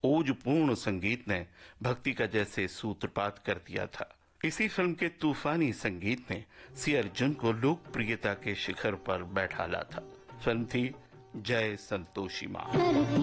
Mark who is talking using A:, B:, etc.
A: ओजपूर्ण संगीत ने भक्ति का जैसे सूत्रपात कर दिया था। इसी फिल्म के तूफानी संगीत ने सी अर्जुन को लोकप्रियता के शिखर पर बैठाला था। फिल्म थी जय संतोषी माँ।